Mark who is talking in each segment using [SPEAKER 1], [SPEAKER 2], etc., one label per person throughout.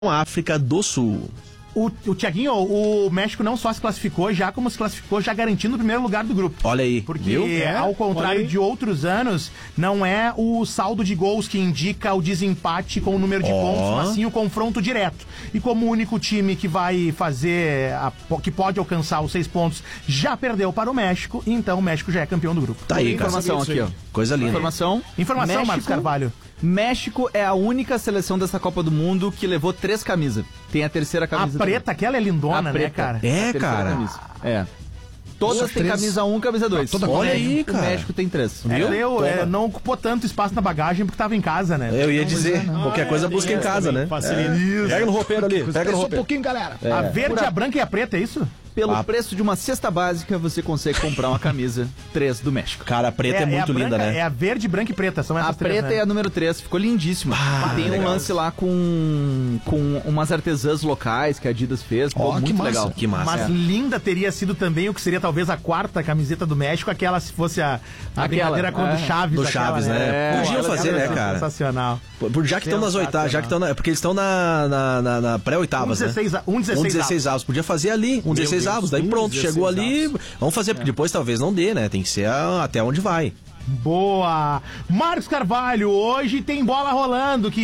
[SPEAKER 1] África do Sul.
[SPEAKER 2] O Thiaguinho, o México não só se classificou já, como se classificou já garantindo o primeiro lugar do grupo.
[SPEAKER 1] Olha aí,
[SPEAKER 2] porque ao contrário de outros anos, não é o saldo de gols que indica o desempate com o número de pontos, mas sim o confronto direto. E como o único time que vai fazer, que pode alcançar os 6 pontos, já perdeu para o México, então o México já é campeão do grupo.
[SPEAKER 1] Tá aí,
[SPEAKER 3] informação aqui, ó.
[SPEAKER 1] Coisa linda.
[SPEAKER 3] Informação,
[SPEAKER 2] México, Marcos Carvalho.
[SPEAKER 3] México é a única seleção dessa Copa do Mundo que levou 3 camisas. Tem a terceira camisa.
[SPEAKER 2] A preta, aquela é lindona, né, cara?
[SPEAKER 1] É, cara.
[SPEAKER 3] Camisa. É. Todas têm camisa 1, camisa 2.
[SPEAKER 1] Olha aí, cara.
[SPEAKER 3] O México tem 3.
[SPEAKER 2] Não ocupou tanto espaço na bagagem porque tava em casa, né?
[SPEAKER 1] Eu ia dizer, qualquer coisa busca em casa, né?
[SPEAKER 2] Isso.
[SPEAKER 1] Pega no roupeiro ali, pega no roupeiro.
[SPEAKER 4] Um pouquinho, galera.
[SPEAKER 2] A verde, a branca e a preta, é isso?
[SPEAKER 3] Pelo preço de uma cesta básica, você consegue comprar uma camisa 3 do México.
[SPEAKER 1] Cara, a preta é muito linda,
[SPEAKER 2] branca,
[SPEAKER 1] né?
[SPEAKER 2] É a verde, branca e preta, são essas
[SPEAKER 3] A preta
[SPEAKER 2] três, né?
[SPEAKER 3] é a número 3, ficou lindíssima. Tem um lance lá com umas artesãs locais que a Adidas fez, ficou muito
[SPEAKER 4] massa,
[SPEAKER 3] legal.
[SPEAKER 1] Que massa.
[SPEAKER 2] Mas linda teria sido também o que seria talvez a 4ª camiseta do México, aquela se fosse a brincadeira com o do Chaves.
[SPEAKER 1] Do Chaves, né? Podiam fazer, né, cara?
[SPEAKER 2] Sensacional.
[SPEAKER 1] Já que estão nas oitavas, porque eles estão na pré-oitavas, né?
[SPEAKER 2] 16
[SPEAKER 1] avos. Podia fazer ali, 16 avos, daí pronto, chegou ali, vamos fazer, porque depois talvez não dê, né? Tem que ser até onde vai.
[SPEAKER 2] Boa! Marcos Carvalho, hoje tem bola rolando. Que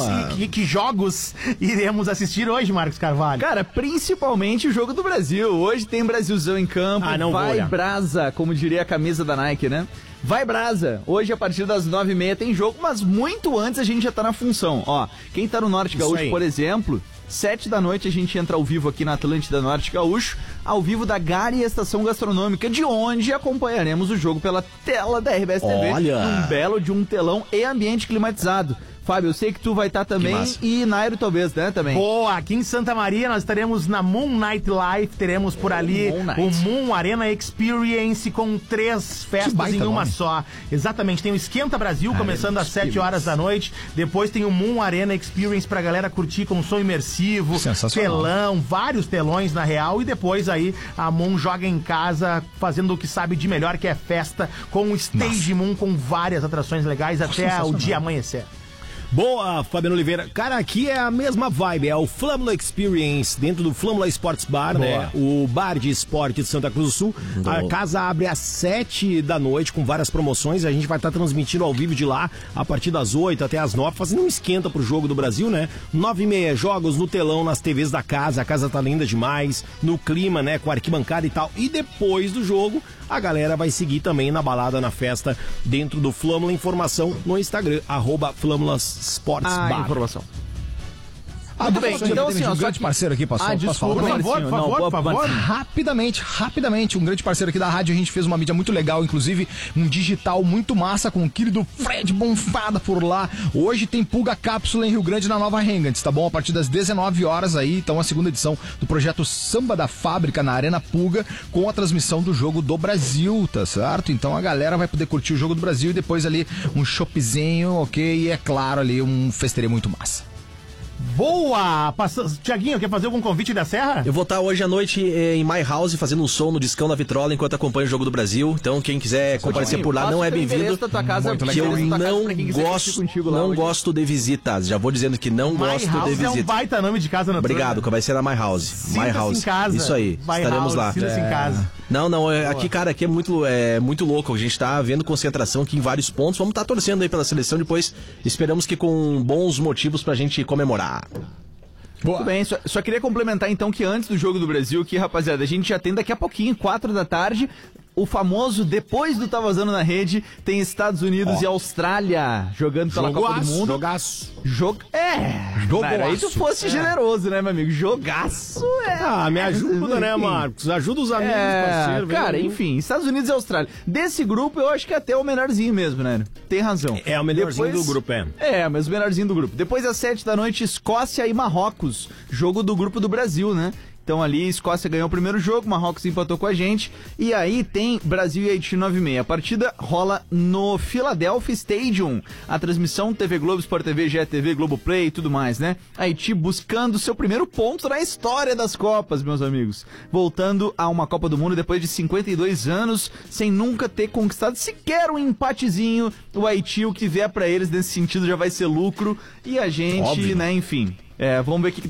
[SPEAKER 2] jogos iremos assistir hoje, Marcos Carvalho?
[SPEAKER 3] Cara, principalmente o jogo do Brasil. Hoje tem Brasilzão em campo. Vai brasa, como diria a camisa da Nike, né? Vai brasa! Hoje, a partir das 9h30 tem jogo, mas muito antes a gente já tá na função. Ó, quem tá no Norte Gaúcho, por exemplo, 7 da noite a gente entra ao vivo aqui na Atlântida Norte Gaúcho, ao vivo da Gari Estação Gastronômica, de onde acompanharemos o jogo pela tela da RBS TV.
[SPEAKER 1] Olha!
[SPEAKER 3] Um belo de um telão e ambiente climatizado. Fábio, eu sei que tu vai estar também e Nairo talvez, né, também.
[SPEAKER 2] Boa, aqui em Santa Maria nós estaremos na Moon Night Live, teremos por ali o Moon Arena Experience com 3 festas em uma só. Exatamente, tem o Esquenta Brasil começando às 7 horas da noite, depois tem o Moon Arena Experience pra galera curtir com som imersivo, telão, vários telões na real, e depois aí a Moon joga em casa fazendo o que sabe de melhor, que é festa, com o Stage Moon, com várias atrações legais até o dia amanhecer.
[SPEAKER 4] Boa, Fabiano Oliveira. Cara, aqui é a mesma vibe, é o Flâmula Experience, dentro do Flâmula Sports Bar, né? O bar de esporte de Santa Cruz do Sul. A casa abre às 7 da noite com várias promoções. A gente vai estar transmitindo ao vivo de lá a partir das 8 até as 9, fazendo um esquenta pro jogo do Brasil, né? 9h30, jogos no telão, nas TVs da casa. A casa tá linda demais, no clima, né? Com arquibancada e tal. E depois do jogo, a galera vai seguir também na balada, na festa, dentro do Flâmula. Informação no Instagram, @Flâmulas Sports Bar.
[SPEAKER 3] Informação.
[SPEAKER 4] Muito bem, então assim, um grande parceiro aqui, posso falar?
[SPEAKER 2] Por favor.
[SPEAKER 4] Rapidamente, um grande parceiro aqui da rádio, a gente fez uma mídia muito legal, inclusive um digital muito massa com o querido Fred Bonfada por lá. Hoje tem Pulga Cápsula em Rio Grande na Nova Hangants, tá bom? A partir das 19 horas aí, então a segunda edição do projeto Samba da Fábrica na Arena Pulga, com a transmissão do jogo do Brasil, tá certo? Então a galera vai poder curtir o jogo do Brasil e depois ali um choppzinho, ok? E é claro ali um festeirê muito massa.
[SPEAKER 2] Boa! Tiaguinho, quer fazer algum convite da Serra?
[SPEAKER 1] Eu vou estar hoje à noite em My House fazendo um som no discão da Vitrola enquanto acompanha o jogo do Brasil. Então quem quiser comparecer por lá não é bem-vindo. Que eu não gosto de visitas. Já vou dizendo que não gosto de visitas.
[SPEAKER 2] É um baita nome de casa noturna.
[SPEAKER 1] Obrigado, que vai ser na My House. My House.
[SPEAKER 2] Em casa.
[SPEAKER 1] Isso aí. Estaremos lá.
[SPEAKER 2] Em casa.
[SPEAKER 1] Não, aqui, cara, aqui é muito louco. A gente tá vendo concentração aqui em vários pontos. Vamos estar torcendo aí pela seleção depois. Esperamos que com bons motivos pra gente comemorar.
[SPEAKER 3] Boa. Muito bem, só queria complementar então que antes do jogo do Brasil aqui, rapaziada, a gente já tem daqui a pouquinho, 4 da tarde, o famoso, depois do Tá Vazando na Rede, tem Estados Unidos e Austrália jogando pela Copa do Mundo.
[SPEAKER 4] Jogaço.
[SPEAKER 3] Aí tu fosse generoso, né, meu amigo? Jogaço
[SPEAKER 4] me ajuda, né, Marcos? Ajuda os amigos, parceiros.
[SPEAKER 3] Cara, enfim, Estados Unidos e Austrália. Desse grupo, eu acho que é até o melhorzinho mesmo, né? Tem razão.
[SPEAKER 4] É o melhorzinho do grupo,
[SPEAKER 3] mas o melhorzinho do grupo. Depois, às 7 da noite, Escócia e Marrocos. Jogo do grupo do Brasil, né? Então ali, Escócia ganhou o primeiro jogo, Marrocos empatou com a gente. E aí tem Brasil e Haiti 9h30. A partida rola no Philadelphia Stadium. A transmissão TV Globo, Sport TV, GTV, Globoplay e tudo mais, né? Haiti buscando seu primeiro ponto na história das Copas, meus amigos. Voltando a uma Copa do Mundo depois de 52 anos, sem nunca ter conquistado sequer um empatezinho. O Haiti, o que vier pra eles nesse sentido já vai ser lucro. E a gente, né, enfim... Vamos ver o que